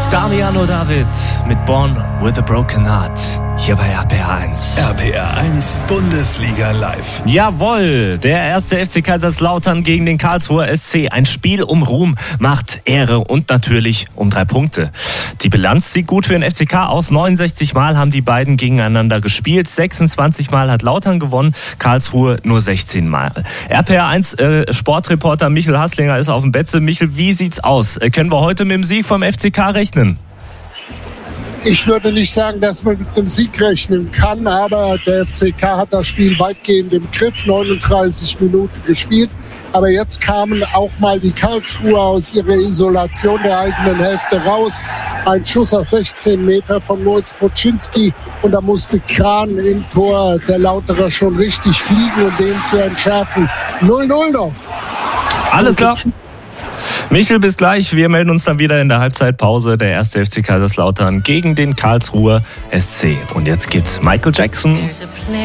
Damiano David mit Born with a Broken Heart. Hier bei RPR1. RPR1 Bundesliga live. Jawohl, der erste FC Kaiserslautern gegen den Karlsruher SC. Ein Spiel um Ruhm, Macht, Ehre und natürlich um 3 Punkte. Die Bilanz sieht gut für den FCK aus. 69 Mal haben die beiden gegeneinander gespielt. 26 Mal hat Lautern gewonnen, Karlsruhe nur 16 Mal. RPR1 Sportreporter Michel Hasslinger ist auf dem Betze. Michel, wie sieht's aus? Können wir heute mit dem Sieg vom FCK rechnen? Ich würde nicht sagen, dass man mit einem Sieg rechnen kann, aber der FCK hat das Spiel weitgehend im Griff, 39 Minuten gespielt. Aber jetzt kamen auch mal die Karlsruher aus ihrer Isolation der eigenen Hälfte raus. Ein Schuss auf 16 Meter von Moritz Boczynski und da musste Kran im Tor der Lauterer schon richtig fliegen, um den zu entschärfen. 0-0 noch. Alles klar. Michel, bis gleich. Wir melden uns dann wieder in der Halbzeitpause. Der erste FC Kaiserslautern gegen den Karlsruher SC. Und jetzt gibt's Michael Jackson.